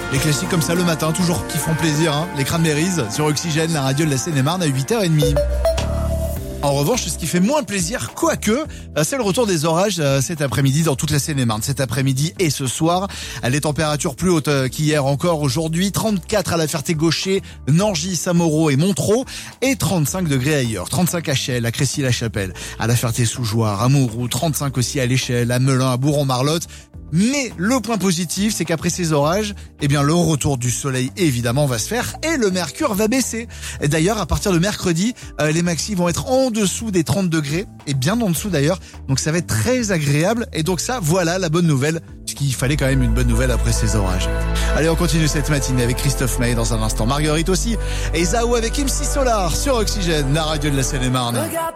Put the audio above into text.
Les classiques comme ça le matin, toujours qui font plaisir, hein. Les Cranberries sur Oxygène, la radio de la Seine-et-Marne à 8h30. En revanche, ce qui fait moins plaisir, quoique, c'est le retour des orages cet après-midi dans toute la Seine-et-Marne. Cet après-midi et ce soir, les températures plus hautes qu'hier encore aujourd'hui. 34 à la Ferté-Gaucher, Nangy, Saint-Mauro et Montereau. Et 35 degrés ailleurs. 35 à Chelles, à Crécy-la-Chapelle, à la Ferté-sous-Jouarre, à Mouroux. 35 aussi à l'Échelle, à Melun, à Bourg-en-Marlotte. Mais le point positif, c'est qu'après ces orages, le retour du soleil évidemment va se faire et le mercure va baisser. Et d'ailleurs, à partir de mercredi, les maxis vont être en dessous des 30 degrés et bien en dessous d'ailleurs. Donc ça va être très agréable et donc ça, voilà la bonne nouvelle. Puisqu'il fallait quand même une bonne nouvelle après ces orages. Allez, on continue cette matinée avec Christophe Maé dans un instant. Marguerite aussi et Zao avec MC Solar sur Oxygène, la radio de la Seine-et-Marne.